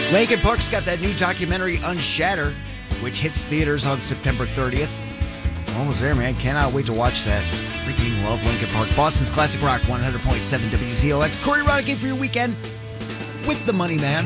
Linkin Park's got that new documentary, Unshatter, which hits theaters on September 30th. Almost there, man. Cannot wait to watch that. Freaking love Linkin Park. Boston's Classic Rock, 100.7 WCOX. Corey Roddick for your weekend with the Money Man.